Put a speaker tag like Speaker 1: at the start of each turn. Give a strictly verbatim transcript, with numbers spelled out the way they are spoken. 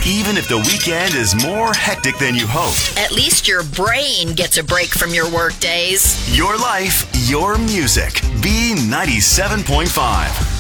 Speaker 1: Even if the weekend is more hectic than you hoped.
Speaker 2: At least your brain gets a break from your work days.
Speaker 1: Your life, your music. B ninety-seven point five.